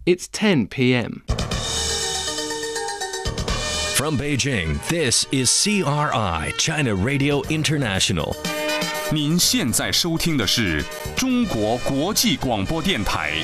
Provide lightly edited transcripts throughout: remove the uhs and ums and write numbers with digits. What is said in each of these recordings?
It's 10 p.m. From Beijing, this is CRI, China Radio International. 您现在收听的是中国国际广播电台。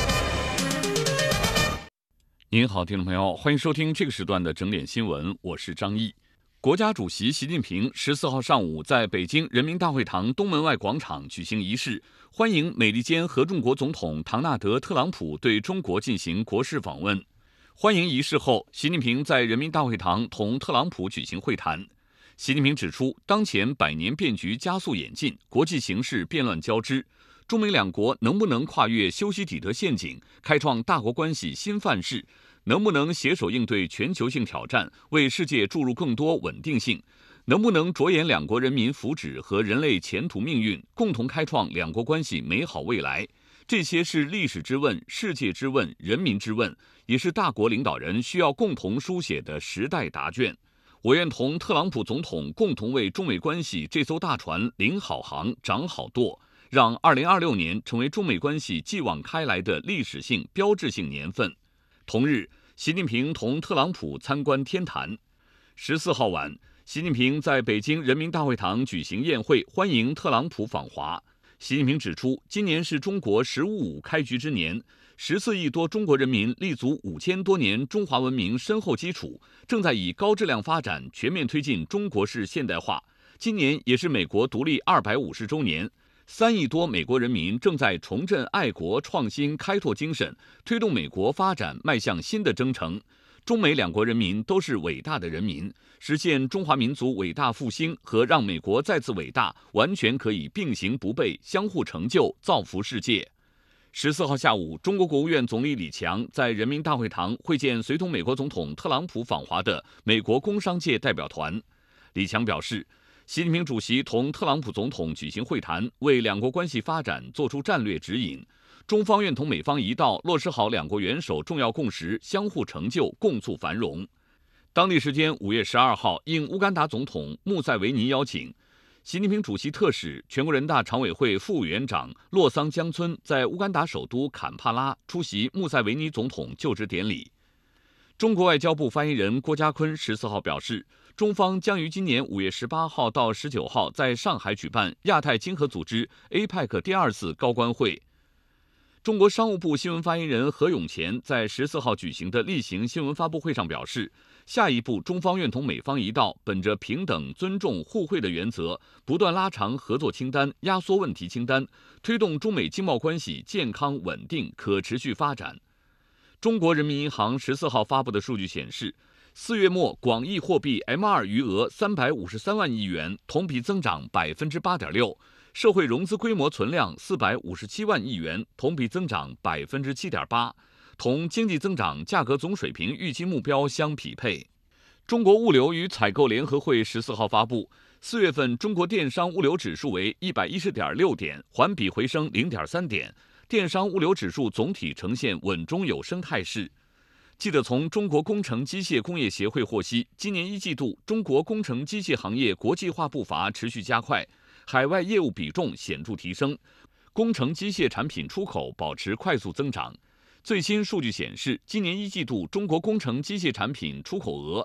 您好，听众朋友，欢迎收听这个时段的整点新闻，我是张毅。国家主席习近平14号上午在北京人民大会堂东门外广场举行仪式，欢迎美利坚合众国总统唐纳德·特朗普对中国进行国事访问。欢迎仪式后，习近平在人民大会堂同特朗普举行会谈。习近平指出，当前百年变局加速演进，国际形势变乱交织，中美两国能不能跨越修昔底德陷阱，开创大国关系新范式，能不能携手应对全球性挑战，为世界注入更多稳定性，能不能着眼两国人民福祉和人类前途命运，共同开创两国关系美好未来，这些是历史之问、世界之问、人民之问，也是大国领导人需要共同书写的时代答卷。我愿同特朗普总统共同为中美关系这艘大船领好航、掌好舵，让2026年成为中美关系继往开来的历史性、标志性年份。同日，习近平同特朗普参观天坛。14号晚，习近平在北京人民大会堂举行宴会，欢迎特朗普访华。习近平指出，今年是中国“15+5”开局之年，14亿多中国人民立足5000多年中华文明深厚基础，正在以高质量发展全面推进中国式现代化。今年也是美国独立250周年，3亿多美国人民正在重振爱国、创新、开拓精神，推动美国发展迈向新的征程。中美两国人民都是伟大的人民，实现中华民族伟大复兴和让美国再次伟大，完全可以并行不悖，相互成就，造福世界。14号下午，中国国务院总理李强在人民大会堂会见随同美国总统特朗普访华的美国工商界代表团。李强表示，习近平主席同特朗普总统举行会谈，为两国关系发展作出战略指引。中方愿同美方一道落实好两国元首重要共识，相互成就，共促繁荣。当地时间5月12号，应乌干达总统穆塞维尼邀请，习近平主席特使、全国人大常委会副委员长洛桑江村在乌干达首都坎帕拉出席穆塞维尼总统就职典礼。中国外交部发言人郭家坤14号表示，中方将于今年5月18号到19号在上海举办亚太经合组织 APEC 第2次高官会。中国商务部新闻发言人何永乾在14号举行的例行新闻发布会上表示，下一步中方愿同美方一道，本着平等、尊重、互惠的原则，不断拉长合作清单，压缩问题清单，推动中美经贸关系健康、稳定、可持续发展。中国人民银行14号发布的数据显示，4月末广义货币 M2 余额353万亿元，同比增长 8.6%。社会融资规模存量457万亿元，同比增长 7.8%， 同经济增长价格总水平预期目标相匹配。中国物流与采购联合会14号发布，4月份中国电商物流指数为 110.6 点，环比回升 0.3 点，电商物流指数总体呈现稳中有升态势。记者从中国工程机械工业协会获悉，今年1季度中国工程机械行业国际化步伐持续加快，海外业务比重显著提升，工程机械产品出口保持快速增长。最新数据显示，今年1季度中国工程机械产品出口额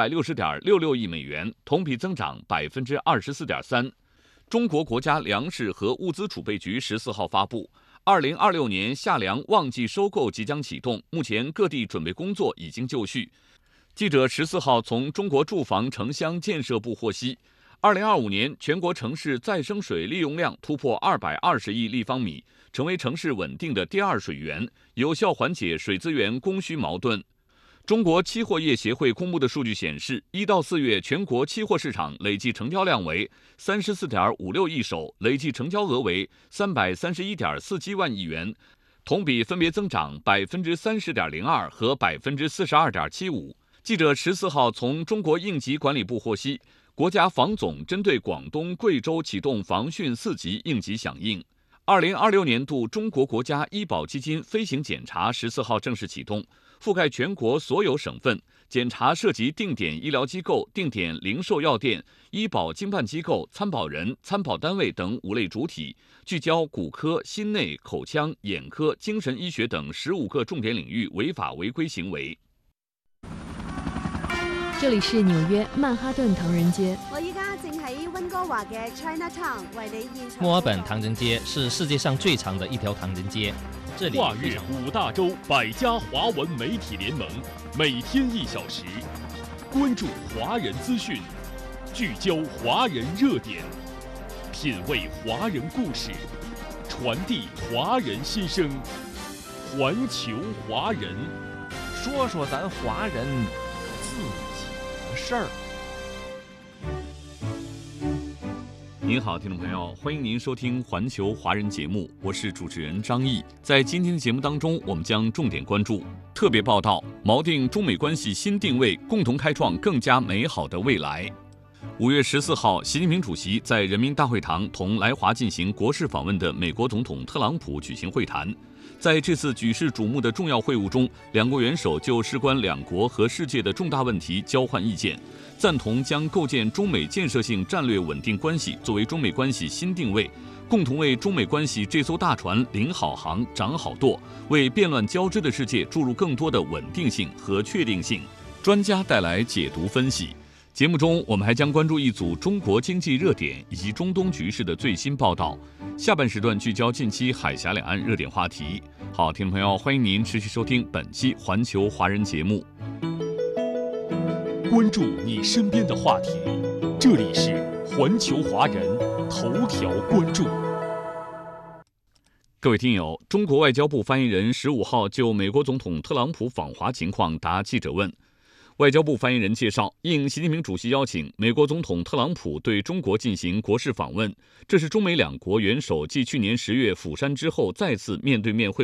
160.66 亿美元，同比增长 24.3%。中国国家粮食和物资储备局14号发布，2026年夏粮旺季收购即将启动，目前各地准备工作已经就绪。记者14号从中国住房城乡建设部获悉，2025年全国城市再生水利用量突破220亿立方米，成为城市稳定的第2水源，有效缓解水资源供需矛盾。中国期货业协会公布的数据显示，1到4月全国期货市场累计成交量为 34.56 亿手，累计成交额为 331.47 万亿元，同比分别增长 30.02% 和 42.75%。记者14号从中国应急管理部获悉，国家防总针对广东、贵州启动防汛4级应急响应。2026年度中国国家医保基金飞行检查14号正式启动， 覆盖全国所有省份，检查涉及定点医疗机构、定点零售药店、医保经办机构、参保人、参保单位等5类主体，聚焦骨科、心内、口腔、眼科、精神医学等15个重点领域违法违规行为。 这里是纽约曼哈顿唐人街。 我依家正喺温哥華嘅 Chinatown 為你現場。 墨爾本唐人街是世界上最长的一条唐人街，这里跨越5大洲100家华文媒体联盟，每天1小时，关注华人资讯，聚焦华人热点，品味华人故事，传递华人心声，环球华人， 说说咱华人自己的事儿。 您好，听众朋友，欢迎您收听环球华人节目，我是主持人张毅。在今天的节目当中，我们将重点关注特别报道：锚定中美关系新定位，共同开创更加美好的未来。5月14号，习近平主席在人民大会堂同来华进行国事访问的美国总统特朗普举行会谈。在这次举世瞩目的重要会晤中，两国元首就事关两国和世界的重大问题交换意见，赞同将构建中美建设性战略稳定关系作为中美关系新定位，共同为中美关系这艘大船领好航、掌好舵，为变乱交织的世界注入更多的稳定性和确定性。专家带来解读分析。节目中，我们还将关注一组中国经济热点以及中东局势的最新报道。下半时段聚焦近期海峡两岸热点话题。好，听众朋友，欢迎您持续收听本期环球华人节目。 关注你身边的话题，这里是环球华人头条关注。 各位听友，中国外交部发言人15号就美国总统特朗普访华情况答记者问。外交部发言人介绍，应习近平主席邀请，美国总统特朗普对中国进行国事访问，这是中美两国元首继去年10月釜山之后再次面对面会